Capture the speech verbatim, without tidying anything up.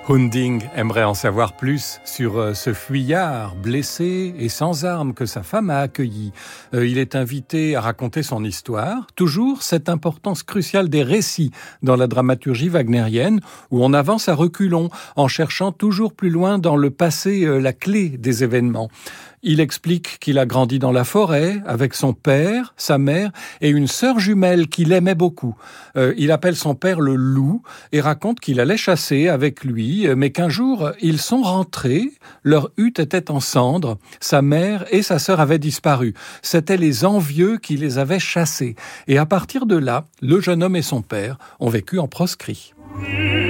Hunding aimerait en savoir plus sur ce fuyard blessé et sans armes que sa femme a accueilli. Il est invité à raconter son histoire, toujours cette importance cruciale des récits dans la dramaturgie wagnérienne, où on avance à reculons, en cherchant toujours plus loin dans le passé la clé des événements. Il explique qu'il a grandi dans la forêt avec son père, sa mère et une sœur jumelle qu'il aimait beaucoup. Euh, il appelle son père le loup et raconte qu'il allait chasser avec lui, mais qu'un jour, ils sont rentrés, leur hutte était en cendres, sa mère et sa sœur avaient disparu. C'étaient les envieux qui les avaient chassés. Et à partir de là, le jeune homme et son père ont vécu en proscrit.